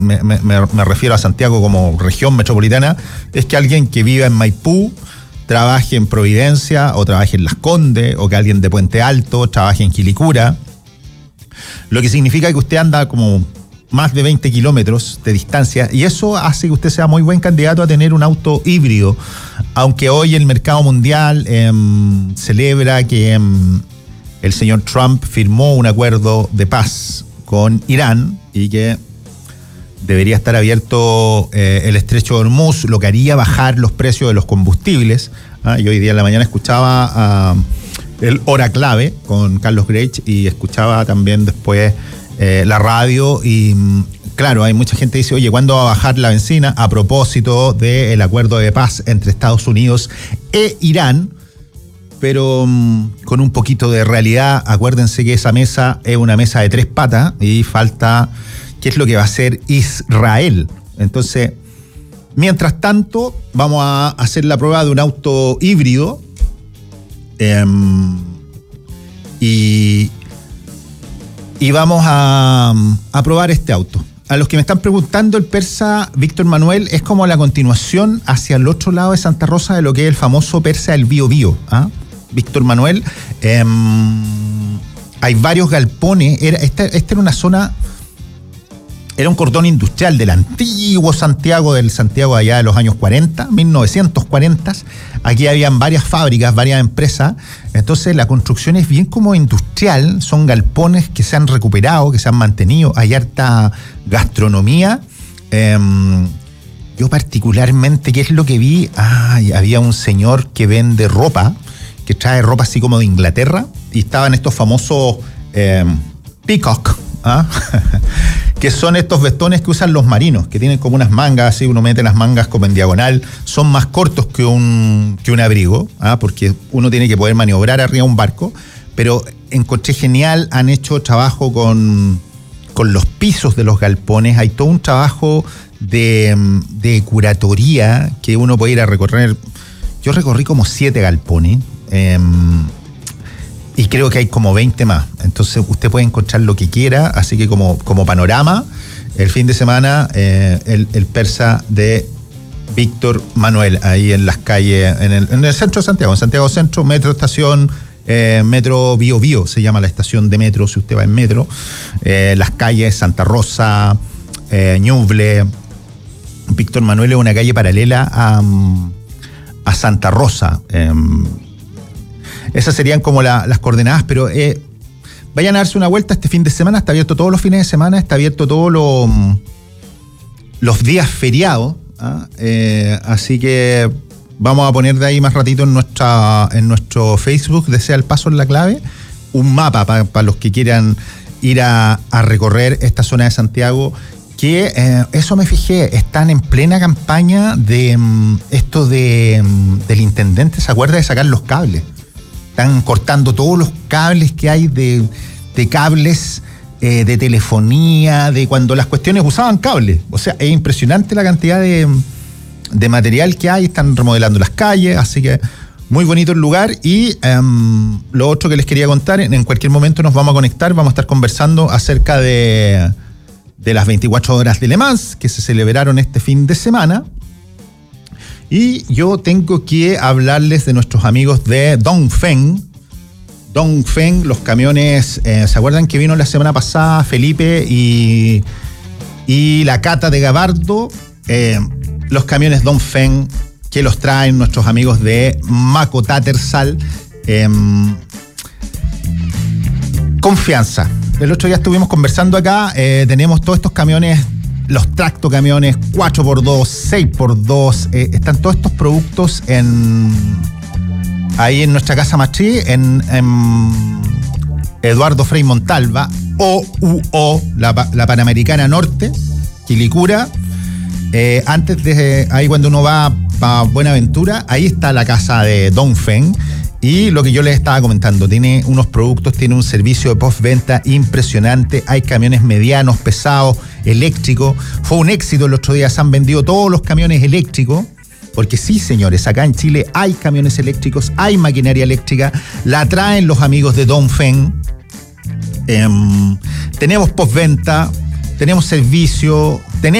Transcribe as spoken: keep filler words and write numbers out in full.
me, me, me refiero a Santiago como región metropolitana, es que alguien que viva en Maipú trabaje en Providencia o trabaje en Las Condes, o que alguien de Puente Alto trabaje en Quilicura, lo que significa que usted anda como más de veinte kilómetros de distancia, y eso hace que usted sea muy buen candidato a tener un auto híbrido, aunque hoy el mercado mundial eh, celebra que eh, el señor Trump firmó un acuerdo de paz con Irán y que debería estar abierto eh, el estrecho de Hormuz, lo que haría bajar los precios de los combustibles. ¿ah? Yo hoy día en la mañana escuchaba uh, el Hora Clave con Carlos Greich y escuchaba también después eh, la radio y claro, hay mucha gente que dice, oye, ¿cuándo va a bajar la benzina? A propósito del acuerdo de paz entre Estados Unidos e Irán, pero um, con un poquito de realidad. Acuérdense que esa mesa es una mesa de tres patas y falta qué es lo que va a hacer Israel. Entonces, mientras tanto, vamos a hacer la prueba de un auto híbrido eh, y, y vamos a, a probar este auto. A los que me están preguntando, el Persa Víctor Manuel es como la continuación hacia el otro lado de Santa Rosa de lo que es el famoso Persa del Bío Bío. ¿ah? Víctor Manuel, eh, hay varios galpones. Era, esta, esta era una zona... Era un cordón industrial del antiguo Santiago, del Santiago allá de los años cuarenta, mil novecientos cuarenta. Aquí habían varias fábricas, varias empresas. Entonces la construcción es bien como industrial. Son galpones que se han recuperado, que se han mantenido. Hay harta gastronomía. Eh, yo particularmente, ¿qué es lo que vi? Ah, había un señor que vende ropa, que trae ropa así como de Inglaterra. Y estaban estos famosos eh, peacock, ¿ah? que son estos vestones que usan los marinos, que tienen como unas mangas, así uno mete las mangas como en diagonal, son más cortos que un, que un abrigo, ¿ah? porque uno tiene que poder maniobrar arriba de un barco, pero encontré genial, han hecho trabajo con, con los pisos de los galpones, hay todo un trabajo de, de curatoría que uno puede ir a recorrer. Yo recorrí como siete galpones, eh, y creo que hay como veinte más. Entonces usted puede encontrar lo que quiera. Así que como, como panorama, el fin de semana, eh, el, el Persa de Víctor Manuel, ahí en las calles, en el, en el centro de Santiago, en Santiago Centro, Metro Estación, eh, Metro Bío Bío, se llama la estación de metro, si usted va en metro. Eh, las calles Santa Rosa, eh, Ñuble. Víctor Manuel es una calle paralela a, a Santa Rosa. Eh, Esas serían como la, las coordenadas, pero eh, vayan a darse una vuelta este fin de semana. Está abierto todos los fines de semana, está abierto todos los, los días feriados. ¿ah? Eh, así que vamos a poner de ahí más ratito en nuestra en nuestro Facebook, Desea el Paso en la Clave, un mapa para pa los que quieran ir a, a recorrer esta zona de Santiago. Que eh, eso me fijé, están en plena campaña de um, esto de, um, del intendente, ¿se acuerda de sacar los cables? Están cortando todos los cables que hay de, de cables eh, de telefonía, de cuando las cuestiones usaban cables. O sea, es impresionante la cantidad de, de material que hay. Están remodelando las calles, así que muy bonito el lugar. Y um, lo otro que les quería contar, en, en cualquier momento nos vamos a conectar, vamos a estar conversando acerca de, de las veinticuatro horas de Le Mans que se celebraron este fin de semana. Y yo tengo que hablarles de nuestros amigos de Dongfeng. Dongfeng, los camiones, eh, ¿se acuerdan que vino la semana pasada Felipe y, y la Cata de Gabardo? Eh, los camiones Dongfeng que los traen nuestros amigos de Mako Tattersall. Eh, confianza. El otro día estuvimos conversando acá, eh, tenemos todos estos camiones, los tractocamiones cuatro por dos, seis por dos, eh, están todos estos productos en ahí en nuestra casa matriz, en, en Eduardo Frei Montalva, O U O, la, la Panamericana Norte, Quilicura. Eh, antes de ahí, cuando uno va para Buenaventura, ahí está la casa de Dongfeng. Y lo que yo les estaba comentando, tiene unos productos, tiene un servicio de postventa impresionante, hay camiones medianos, pesados, eléctricos. Fue un éxito el otro día, se han vendido todos los camiones eléctricos, porque sí, señores, acá en Chile hay camiones eléctricos, hay maquinaria eléctrica, la traen los amigos de Dongfeng. Eh, tenemos postventa, tenemos servicio, tenemos